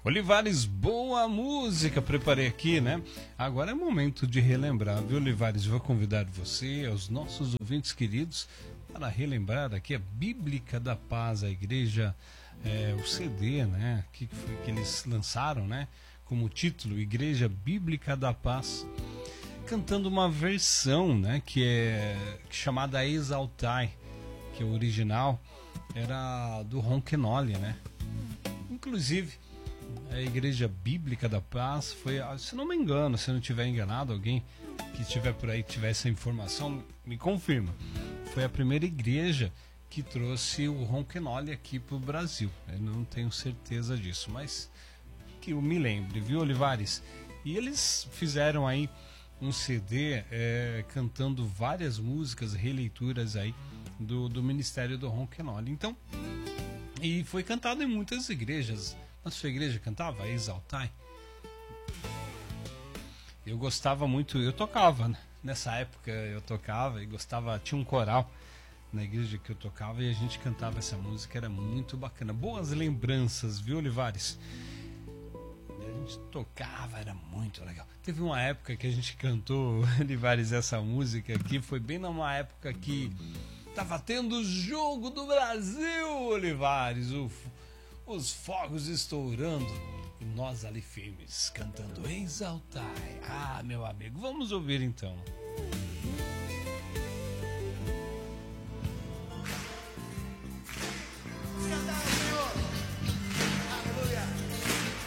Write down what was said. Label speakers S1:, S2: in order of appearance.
S1: Olivares, boa música, preparei aqui, né? Agora é momento de relembrar, viu, Olivares? Vou convidar você, os nossos ouvintes queridos, para relembrar aqui a Bíblica da Paz, a igreja, o CD, né? Que foi que eles lançaram, né? Como título, Igreja Bíblica da Paz, cantando uma versão, né? Que é chamada Exaltai, que o original era do Ron Kenoly, né? Inclusive, a Igreja Bíblica da Paz foi, se não me engano, se eu não estiver enganado, alguém que estiver por aí, que tiver essa informação, me confirma. Foi a primeira igreja que trouxe o Ron Kenoly aqui para o Brasil. Eu não tenho certeza disso, mas que eu me lembre, viu, Olivares? E eles fizeram aí um CD cantando várias músicas, releituras aí do ministério do Ron Kenoly. Então, e foi cantado em muitas igrejas. Na sua igreja cantava Exaltai? Eu gostava muito, eu tocava, né? Nessa época eu tocava e gostava, tinha um coral na igreja que eu tocava e a gente cantava essa música, era muito bacana. Boas lembranças, viu, Olivares? A gente tocava, era muito legal. Teve uma época que a gente cantou, Olivares, essa música aqui, foi bem numa época que tava tendo o jogo do Brasil, Olivares, os fogos estourando e nós ali firmes, cantando Exaltai. Ah, meu amigo, vamos ouvir então.